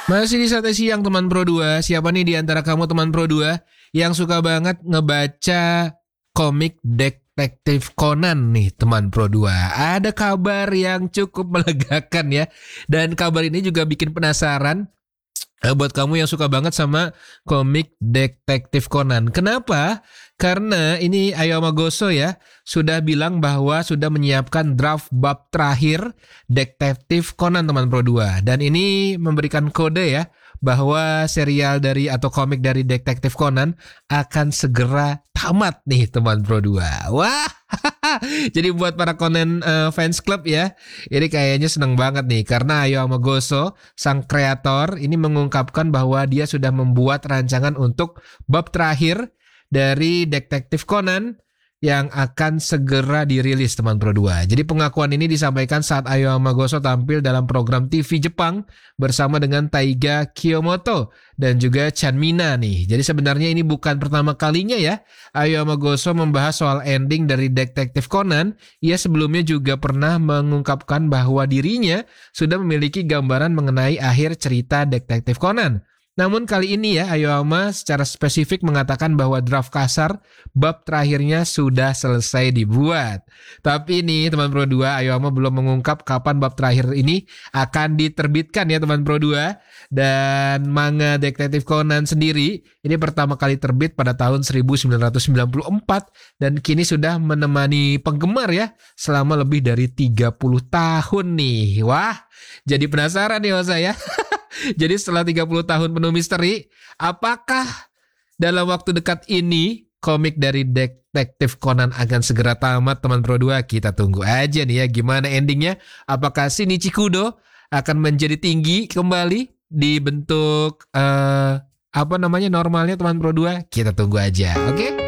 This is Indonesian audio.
Masih di Sate Siang teman Pro 2. Siapa nih di antara kamu teman Pro 2 yang suka banget ngebaca komik detektif Conan nih teman Pro 2? Ada kabar yang cukup melegakan ya. Dan kabar ini juga bikin penasaran buat kamu yang suka banget sama komik detektif Conan. Kenapa? Karena ini Ayo Amagoso ya sudah bilang bahwa sudah menyiapkan draft bab terakhir detektif Conan teman Pro 2. Dan ini memberikan kode ya bahwa serial dari atau komik dari detektif Conan akan segera tamat nih teman Pro 2. Wah. Jadi buat para Conan fans club ya, ini kayaknya seneng banget nih karena Ayo Amagoso sang kreator ini mengungkapkan bahwa dia sudah membuat rancangan untuk bab terakhir dari detektif Conan yang akan segera dirilis teman Pro 2. Jadi pengakuan ini disampaikan saat Ayo Amagoso tampil dalam program TV Jepang bersama dengan Taiga Kiyomoto dan juga Chanmina nih. Jadi sebenarnya ini bukan pertama kalinya ya Ayo Amagoso membahas soal ending dari detektif Conan. Ia sebelumnya juga pernah mengungkapkan bahwa dirinya sudah memiliki gambaran mengenai akhir cerita detektif Conan. Namun kali ini ya Ayoama secara spesifik mengatakan bahwa draft kasar bab terakhirnya sudah selesai dibuat. Tapi ini teman Pro 2, Ayoama belum mengungkap kapan bab terakhir ini akan diterbitkan ya teman Pro 2. Dan manga detektif Conan sendiri ini pertama kali terbit pada tahun 1994 dan kini sudah menemani penggemar ya selama lebih dari 30 tahun nih. Wah, jadi penasaran nih saya. Jadi setelah 30 tahun penuh misteri, apakah dalam waktu dekat ini komik dari detektif Conan akan segera tamat teman Pro 2? Kita tunggu aja nih ya gimana endingnya. Apakah Shinichi Kudo akan menjadi tinggi kembali di bentuk normalnya teman Pro 2? Kita tunggu aja, oke?